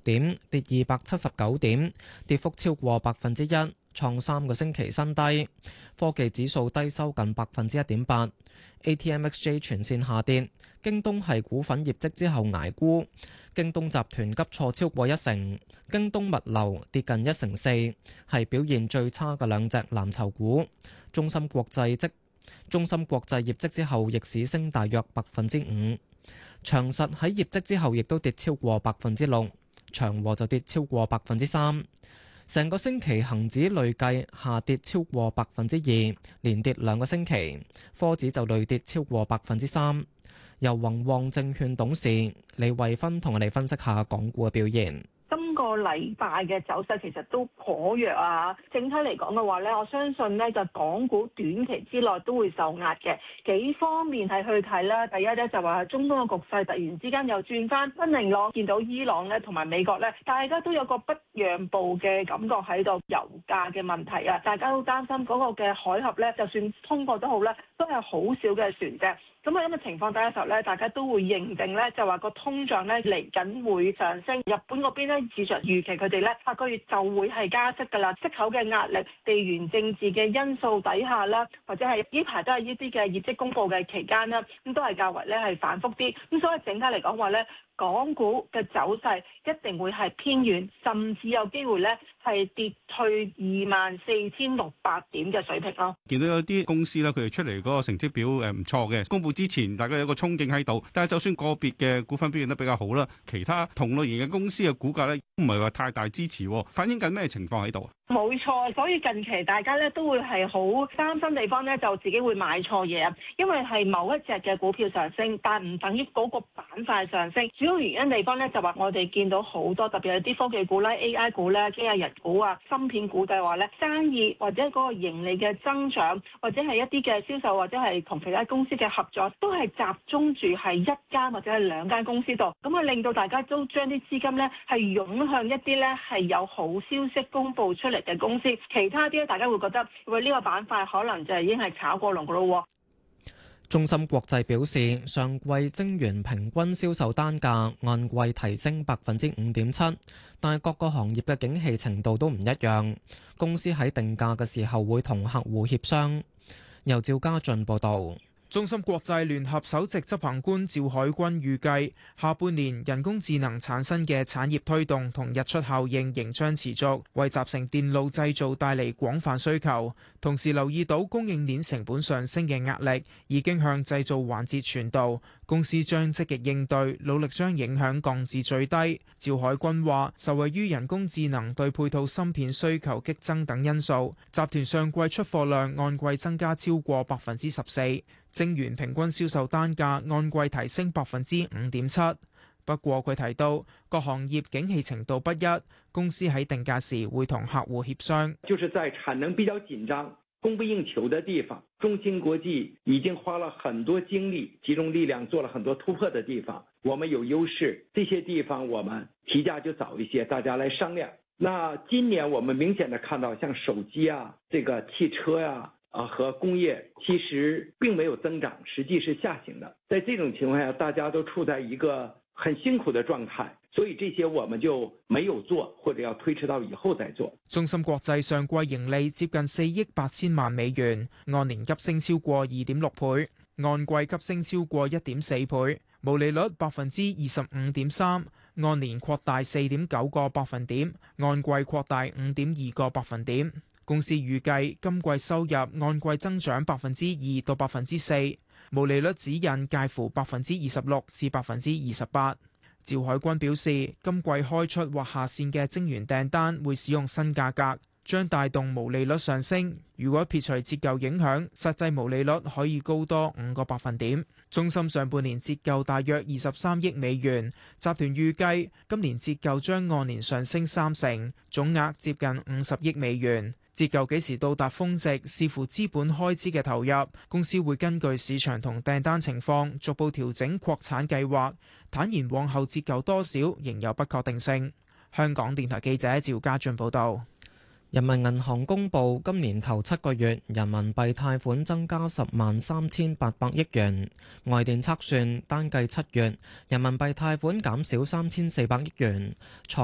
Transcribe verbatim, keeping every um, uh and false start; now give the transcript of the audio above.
點，跌二百七十九點，跌幅超過百分之一，創三個星期新低。科技指數低收近百分之一點八。A T M X J 全線下跌，京東系股份業績之後捱沽，京東集團急挫超過一成，京東物流跌近一成四，係表現最差嘅兩隻藍籌股。中芯國際即中芯國際業績之後逆市升大約百分之五，長實喺業績之後亦都跌超過百分之六，長和就跌超過百分之三。成個星期恒指累計下跌超過百分之二，連跌兩個星期。科指就累跌超過百分之三。由宏旺證券董事李慧芬同我哋分析下港股嘅表現。 今個禮拜嘅走勢其實都頗弱啊！整體嚟講嘅話咧，我相信咧就港股短期之內都會受壓嘅。幾方面係去睇啦，第一咧就話中東嘅局勢突然之間又轉翻不明朗，見到伊朗咧同埋美國咧，大家都有個不讓步嘅感覺喺度。油價嘅問題啊，大家都擔心嗰個嘅海峽咧，就算通過都好咧，都係好少嘅船隻。咁喺咁嘅情況底下時候咧，大家都會認定咧，就話個通脹咧嚟緊會上升。日本嗰邊咧，市場預期佢哋咧下個月就會係加息㗎啦。息口嘅壓力、地緣政治嘅因素底下啦，或者係呢排都係呢啲嘅業績公佈嘅期間啦，咁都係較為咧係反覆啲。咁所以整體嚟講話咧，港股嘅走勢一定會係偏軟，甚至有機會咧係跌退二萬四千六百點嘅水平咯。 見到有啲公司咧，佢哋出嚟嗰個成績表誒唔錯嘅，公佈之前大家有個憧憬喺度，但係就算個別嘅股份表現得比較好啦，其他同類型嘅公司嘅股價咧唔係話太大支持，反映緊咩情況喺度？ 冇錯，所以近期大家咧都會係好擔心地方咧，就自己會買錯嘢啊，因為係某一隻嘅股票上升，但唔等於嗰個板塊上升。主要原因地方咧就話我哋見到好多特別係啲科技股啦、A I 股咧、機械人股啊、芯片股，就係話咧生意或者嗰個盈利嘅增長，或者係一啲嘅銷售，或者係同其他公司嘅合作，都係集中住係一間或者係兩間公司度，咁啊令到大家都將啲資金咧係湧向一啲咧係有好消息公佈出嚟嘅公司，其他啲咧大家會覺得喂，呢個板塊可能就係已經係炒過龍噶咯。 中芯國際表示，上季晶圓平均銷售單價按季提升百分之五點七，但係各個行業嘅景氣程度都唔一樣，公司喺定價嘅時候會同客戶協商。由趙家俊報道。 中芯國際聯合首席執行官趙海軍預計，下半年人工智能產生嘅產業推動同溢出效應仍將持續，為集成電路製造帶嚟廣泛需求。同時留意到供應鏈成本上升嘅壓力已經向製造環節傳導，公司將積極應對，努力將影響降至最低。趙海軍話，受惠於人工智能對配套芯片需求激增等因素，集團上季出貨量按季增加超過百分之十四。晶圓平均銷售單價按季提升百分之五點七，不過佢提到各行業景氣程度不一，公司喺定價時會同客戶協商。 就是在產能比較緊張、供不應求的地方，中芯國際已經花了很多精力、集中力量做了很多突破的地方，我們有優勢，這些地方我們提價就早一些，大家來商量。那今年我們明顯的看到，像手機啊、這個汽車呀、啊，啊和工業其實並沒有增長，實際是下行的。在這種情況下，大家都處在一個很辛苦的狀態，所以這些我們就沒有做，或者要推遲到以後再做。 中芯國際上季盈利接近四億八千萬美元，按年急升超過二點六倍，按季急升超過一點四倍，毛利率百分之二十五點三，按年擴大四點九個百分點，按季擴大五點二個百分點。公司預計今季收入按季增長百分之二到百分之四，毛利率指引介乎百分之二十六至百分之二十八。趙海軍表示，今季開出或下線嘅晶圓訂單會使用新價格，將帶動毛利率上升。如果撇除折舊影響，實際毛利率可以高多五個百分點。中芯上半年折舊大約二十三億美元，集團預計今年折舊將按年上升三成，總額接近五十億美元。折舊幾時到達峰值，視乎資本開支嘅投入，公司會根據市場同訂單情況逐步調整擴產計劃。坦言往後折舊多少仍有不確定性。香港電台記者趙家俊報道。 人民銀行公布今年頭七個月人民幣貸款增加十萬三千八百億元，外電測算單計七月人民幣貸款減少三千四百億元。